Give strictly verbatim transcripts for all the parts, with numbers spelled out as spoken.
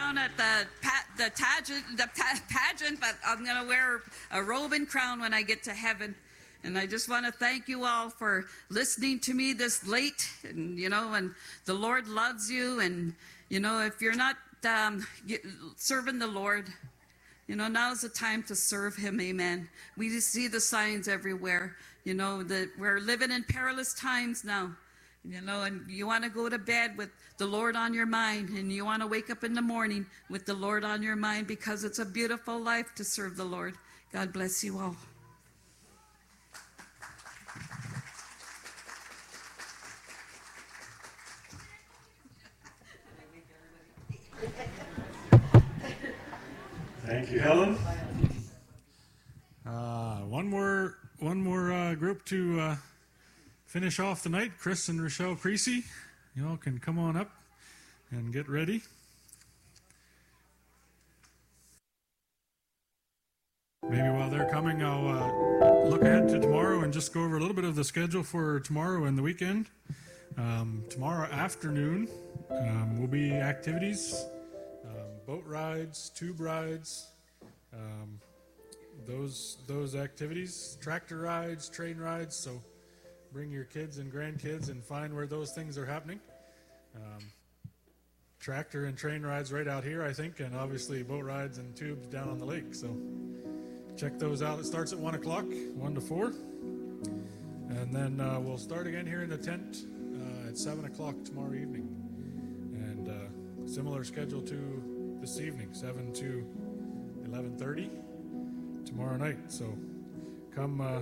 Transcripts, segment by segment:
crown at the pa- the, tagent, the pa- pageant, but I'm going to wear a robe and crown when I get to heaven. And I just want to thank you all for listening to me this late. And, you know, and the Lord loves you. And, you know, if you're not um, serving the Lord, you know, now's the time to serve him. Amen. We just see the signs everywhere. You know, that we're living in perilous times now. You know, and you want to go to bed with the Lord on your mind, and you want to wake up in the morning with the Lord on your mind, because it's a beautiful life to serve the Lord. God bless you all. Thank you, Helen. Uh, one more, one more uh, group to uh, finish off the night. Chris and Rochelle Creasy, you all can come on up and get ready. Maybe while they're coming, I'll uh, look ahead to tomorrow and just go over a little bit of the schedule for tomorrow and the weekend. Um, tomorrow afternoon um, will be activities. Boat rides, tube rides, um, those those activities, tractor rides, train rides. So bring your kids and grandkids and find where those things are happening. Um, tractor and train rides right out here, I think, and obviously boat rides and tubes down on the lake. So check those out. It starts at one o'clock, one to four. And then uh, we'll start again here in the tent uh, at seven o'clock tomorrow evening. And uh, similar schedule to this evening, seven to eleven thirty tomorrow night. So come uh,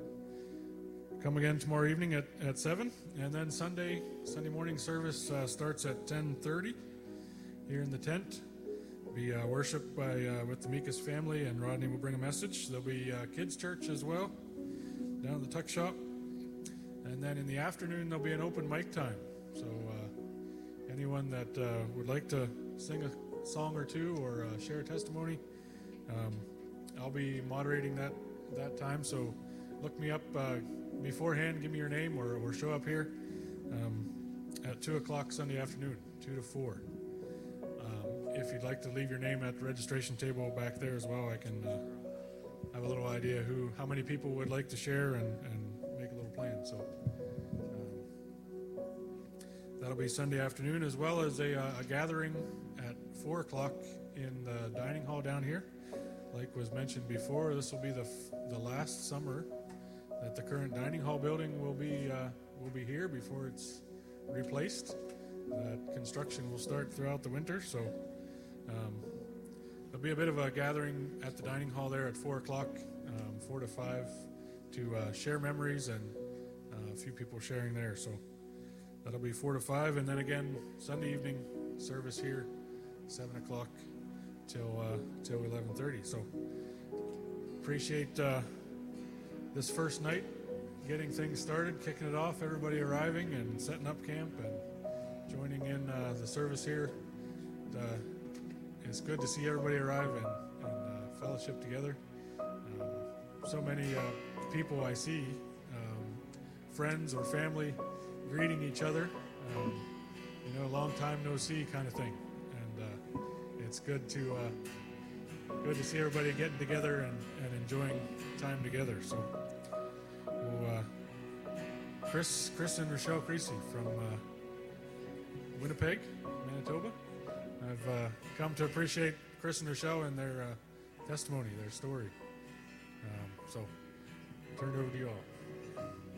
come again tomorrow evening at, at seven. And then Sunday Sunday morning service uh, starts at ten thirty here in the tent. Be uh, worship by uh, with the Mikas family, and Rodney will bring a message. There'll be uh, kids church as well down at the tuck shop. And then in the afternoon there'll be an open mic time. So uh, anyone that uh, would like to sing a song or two or uh, share a testimony, um, I'll be moderating that that time. So look me up uh, beforehand, give me your name, or, or show up here um, at two o'clock Sunday afternoon, two to four. Um, if you'd like to leave your name at the registration table back there as well, I can uh, have a little idea who, how many people would like to share, and, and make a little plan. So um, that'll be Sunday afternoon, as well as a, uh, a gathering at four o'clock in the dining hall down here. Like was mentioned before, this will be the f- the last summer that the current dining hall building will be uh, will be here before it's replaced. That construction will start throughout the winter, so um, there'll be a bit of a gathering at the dining hall there at four o'clock, um, four to five, to uh, share memories, and uh, a few people sharing there. So that'll be four to five, and then again Sunday evening service here, seven o'clock till uh, till eleven thirty. So appreciate uh, this first night, getting things started, kicking it off, everybody arriving and setting up camp and joining in uh, the service here. Uh, it's good to see everybody arrive and, and uh, fellowship together. Um, so many uh, people I see, um, friends or family, greeting each other. Um, you know, long time no see kind of thing. And uh, it's good to uh, good to see everybody getting together and, and enjoying time together. So, we'll, uh, Chris, Chris and Rochelle Creasy from uh, Winnipeg, Manitoba. I've uh, come to appreciate Chris and Rochelle and their uh, testimony, their story. Um, so, turn it over to you all.